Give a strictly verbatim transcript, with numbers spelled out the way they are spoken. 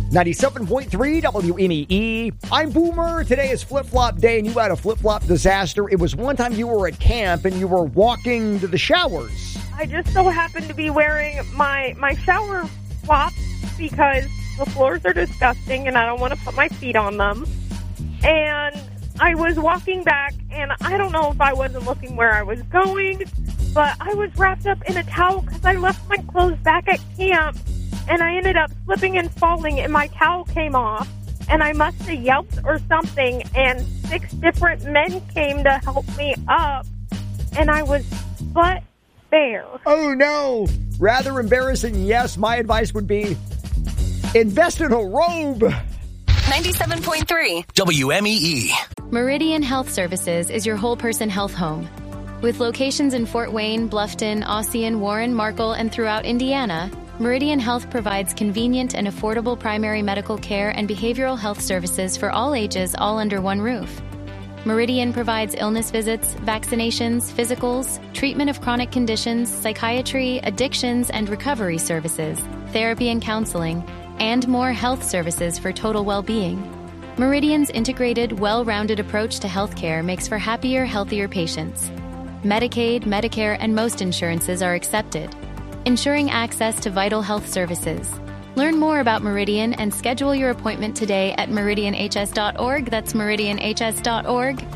ninety-seven point three W M E E. I'm Boomer. Today is flip-flop day, and you had a flip-flop disaster. It was one time you were at camp, and you were walking to the showers. I just so happened to be wearing my, my shower flops because the floors are disgusting, and I don't want to put my feet on them. And I was walking back, and I don't know if I wasn't looking where I was going, but I was wrapped up in a towel because I left my clothes back at camp. And I ended up slipping and falling, and my towel came off. And I must have yelped or something, and six different men came to help me up. And I was butt bare. Oh, no. Rather embarrassing. Yes, my advice would be invest in a robe. ninety-seven point three W M E E. Meridian Health Services is your whole-person health home. With locations in Fort Wayne, Bluffton, Ossian, Warren, Markle, and throughout Indiana, Meridian Health provides convenient and affordable primary medical care and behavioral health services for all ages, all under one roof. Meridian provides illness visits, vaccinations, physicals, treatment of chronic conditions, psychiatry, addictions and recovery services, therapy and counseling, and more health services for total well-being. Meridian's integrated, well-rounded approach to healthcare makes for happier, healthier patients. Medicaid, Medicare, and most insurances are accepted, ensuring access to vital health services. Learn more about Meridian and schedule your appointment today at meridian h s dot org. That's meridian h s dot org.